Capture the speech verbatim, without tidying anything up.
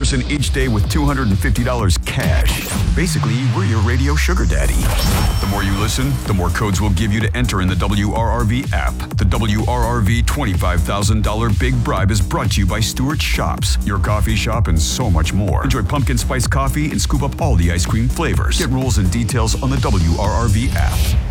person each day with two hundred fifty dollars cash. Basically, we're your radio sugar daddy. The more you listen, the more codes we'll give you to enter in the W R R V app. The W R R V twenty-five thousand dollars Big Bribe is brought to you by Stewart's Shops, your coffee shop, and so much more. Enjoy pumpkin spice coffee and scoop up all the ice cream flavors. Get rules and details on the W R R V app.